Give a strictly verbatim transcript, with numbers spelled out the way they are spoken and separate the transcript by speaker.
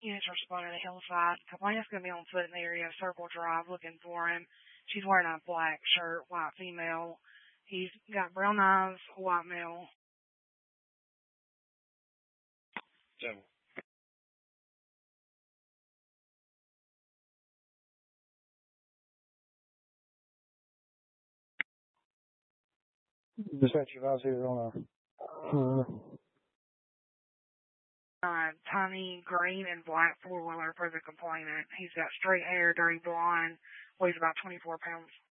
Speaker 1: units responded to Hillside. Complainant's going to be on foot in the area of Circle Drive looking for him. She's wearing a black shirt, white female. He's got brown eyes, white male.
Speaker 2: So. Dispatcher five zero on a
Speaker 1: Uh, tiny green and black four-wheeler for the complainant. He's got straight hair, dirty blonde, weighs about twenty-four pounds.